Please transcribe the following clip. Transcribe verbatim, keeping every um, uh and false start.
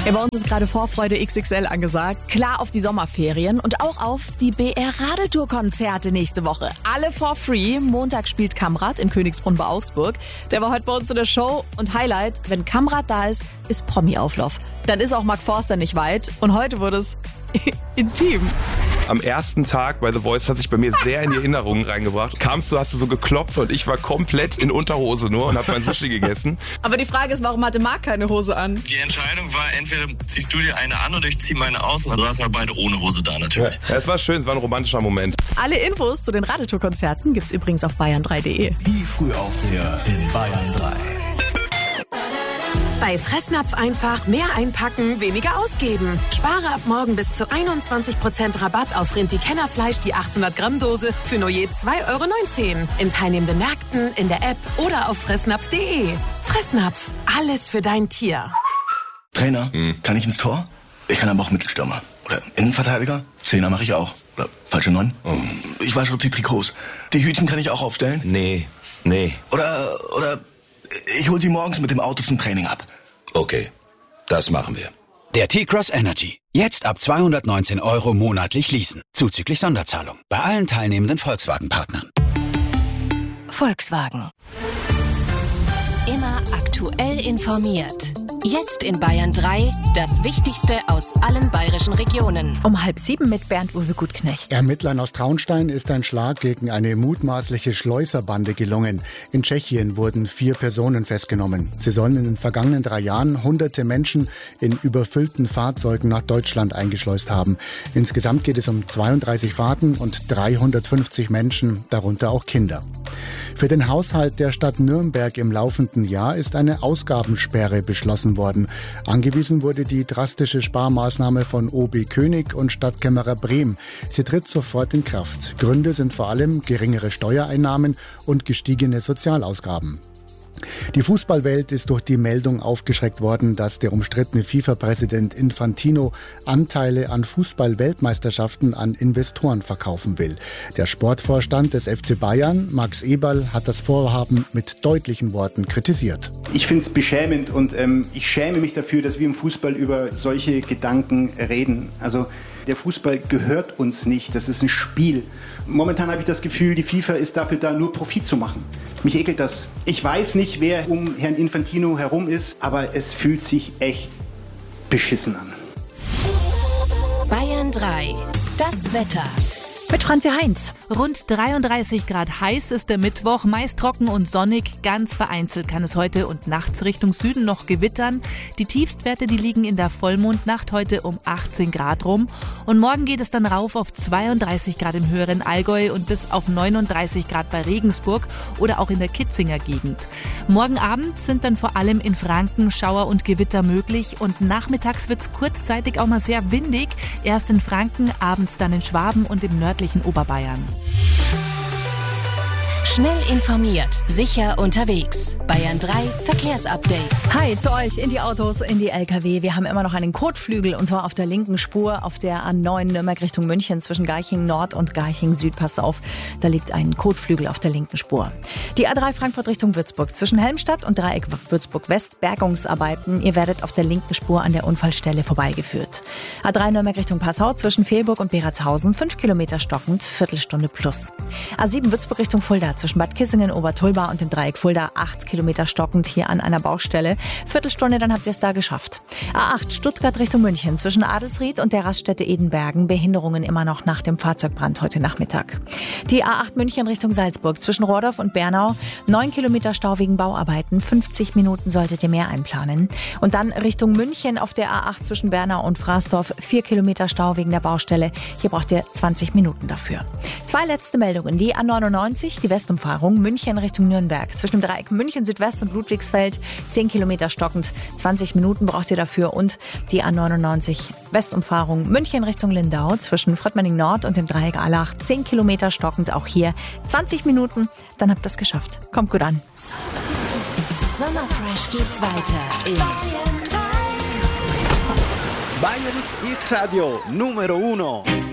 Ja, bei uns ist gerade Vorfreude X X L angesagt. Klar auf die Sommerferien und auch auf die B R-Radeltour-Konzerte nächste Woche. Alle for free. Montag spielt Kamrat in Königsbrunn bei Augsburg. Der war heute bei uns in der Show. Und Highlight, wenn Kamrat da ist, ist Promi-Auflauf. Dann ist auch Mark Forster nicht weit. Und heute wurde es intim. Am ersten Tag bei The Voice hat sich bei mir sehr in die Erinnerungen reingebracht. Kamst du, hast du so geklopft und ich war komplett in Unterhose nur und habe mein Sushi gegessen. Aber die Frage ist, warum hatte Marc keine Hose an? Die Entscheidung war, entweder ziehst du dir eine an oder ich zieh meine aus. Und dann saßen wir beide ohne Hose da natürlich. Ja, es war schön, es war ein romantischer Moment. Alle Infos zu den Radeltour-Konzerten gibt's übrigens auf bayern drei punkt de. Die Frühaufsteher in Bayern drei. Bei Fressnapf einfach mehr einpacken, weniger ausgeben. Spare ab morgen bis zu einundzwanzig Prozent Rabatt auf Rinti-Kennerfleisch, die achthundert Gramm Dose für nur je zwei Euro neunzehn. In teilnehmenden Märkten, in der App oder auf fressnapf punkt de. Fressnapf, alles für dein Tier. Trainer, hm. kann ich ins Tor? Ich kann aber auch Mittelstürmer. Oder Innenverteidiger? Zehner mache ich auch. Oder falsche Neun? Oh. Ich wasche die Trikots. Die Hütchen kann ich auch aufstellen? Nee, nee. Oder, oder... Ich hol sie morgens mit dem Auto zum Training ab. Okay, das machen wir. Der T-Cross Energy. Jetzt ab zweihundertneunzehn Euro monatlich leasen. Zuzüglich Sonderzahlung. Bei allen teilnehmenden Volkswagen-Partnern. Volkswagen. Immer aktuell informiert. Jetzt in Bayern drei, das Wichtigste aus allen bayerischen Regionen. Um halb sieben mit Bernd-Uwe Gutknecht. Ermittlern aus Traunstein ist ein Schlag gegen eine mutmaßliche Schleuserbande gelungen. In Tschechien wurden vier Personen festgenommen. Sie sollen in den vergangenen drei Jahren hunderte Menschen in überfüllten Fahrzeugen nach Deutschland eingeschleust haben. Insgesamt geht es um zweiunddreißig Fahrten und dreihundertfünfzig Menschen, darunter auch Kinder. Für den Haushalt der Stadt Nürnberg im laufenden Jahr ist eine Ausgabensperre beschlossen worden. Angewiesen wurde die drastische Sparmaßnahme von O B König und Stadtkämmerer Brehm. Sie tritt sofort in Kraft. Gründe sind vor allem geringere Steuereinnahmen und gestiegene Sozialausgaben. Die Fußballwelt ist durch die Meldung aufgeschreckt worden, dass der umstrittene FIFA-Präsident Infantino Anteile an Fußball-Weltmeisterschaften an Investoren verkaufen will. Der Sportvorstand des F C Bayern, Max Eberl, hat das Vorhaben mit deutlichen Worten kritisiert. Ich finde es beschämend und ähm, ich schäme mich dafür, dass wir im Fußball über solche Gedanken reden. Also der Fußball gehört uns nicht, das ist ein Spiel. Momentan habe ich das Gefühl, die FIFA ist dafür da, nur Profit zu machen. Mich ekelt das. Ich weiß nicht, wer um Herrn Infantino herum ist, aber es fühlt sich echt beschissen an. Bayern drei, das Wetter. Mit Franzi Heinz. Rund dreiunddreißig Grad heiß ist der Mittwoch, meist trocken und sonnig. Ganz vereinzelt kann es heute und nachts Richtung Süden noch gewittern. Die Tiefstwerte, die liegen in der Vollmondnacht heute um achtzehn Grad rum. Und morgen geht es dann rauf auf zweiunddreißig Grad im höheren Allgäu und bis auf neununddreißig Grad bei Regensburg oder auch in der Kitzinger Gegend. Morgen Abend sind dann vor allem in Franken Schauer und Gewitter möglich und nachmittags wird es kurzzeitig auch mal sehr windig. Erst in Franken, abends dann in Schwaben und im nördlichen Oberbayern. Schnell informiert, sicher unterwegs. Bayern drei Verkehrsupdate. Hi, zu euch in die Autos, in die L K W. Wir haben immer noch einen Kotflügel und zwar auf der linken Spur auf der A neun Nürnberg Richtung München zwischen Garching Nord und Garching Süd. Passt auf, da liegt ein Kotflügel auf der linken Spur. Die A drei Frankfurt Richtung Würzburg zwischen Helmstadt und Dreieck Würzburg West Bergungsarbeiten. Ihr werdet auf der linken Spur an der Unfallstelle vorbeigeführt. A drei Nürnberg Richtung Passau zwischen Fehlburg und Beratshausen. fünf Kilometer stockend, Viertelstunde plus. A sieben Würzburg Richtung Fulda zwischen Bad Kissingen, Obertulba und dem Dreieck Fulda. acht Kilometer stockend hier an einer Baustelle. Viertelstunde, dann habt ihr es da geschafft. A acht Stuttgart Richtung München zwischen Adelsried und der Raststätte Edenbergen. Behinderungen immer noch nach dem Fahrzeugbrand heute Nachmittag. Die A acht München Richtung Salzburg zwischen Rohrdorf und Bernau. neun Kilometer Stau wegen Bauarbeiten. fünfzig Minuten solltet ihr mehr einplanen. Und dann Richtung München auf der A acht zwischen Bernau und Fraßdorf. vier Kilometer Stau wegen der Baustelle. Hier braucht ihr zwanzig Minuten dafür. Zwei letzte Meldungen. Die A neunundneunzig, die Westumfahrung München Richtung Nürnberg. Zwischen dem Dreieck München Südwest und Ludwigsfeld. zehn Kilometer stockend. zwanzig Minuten braucht ihr dafür. Und die A neunundneunzig Westumfahrung München Richtung Lindau. Zwischen Fröttmanning Nord und dem Dreieck Allach. zehn Kilometer stockend. Auch hier zwanzig Minuten. Dann habt ihr es geschafft. Kommt gut an. Sommerfresh geht's weiter in Bayerns Hit Radio Numero uno.